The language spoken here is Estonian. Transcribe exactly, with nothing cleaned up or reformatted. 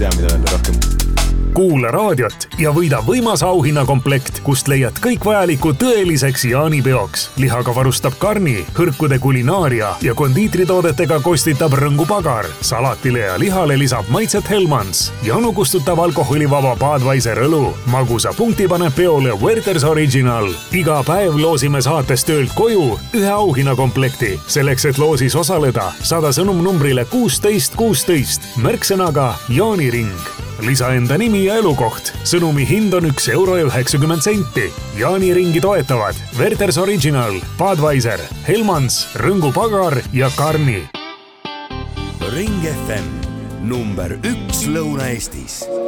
tea, mida öelda rohkem. Kuula raadiot ja võida võimas auhinnakomplekt, kust leiad kõik vajaliku tõeliseks jaanipeoks. Lihaga varustab Karni, hõrkude kulinaaria ja kondiitritoodetega kostitab Rõngupagar. Salatile ja lihale lisab maitset Hellmans. Janu kustutav alkoholivaba Budweiser õlu. Magusa punkti paneb peole Werther's Original. Iga päev loosime saates töölt koju ühe auhinnakomplekti. Selleks, et loosis osaleda, saada sõnum numbrile kuusteist kuusteist. Märksõnaga Jaaniring. Lisa enda nimi ja elukoht. Sõnumi hind on üks euro ja üheksakümmend senti. Jaaniringi toetavad Werther's Original, Budweiser, Hellmans, Rõngupagar ja Karni. Ring F M number üks Lõuna-Eestis.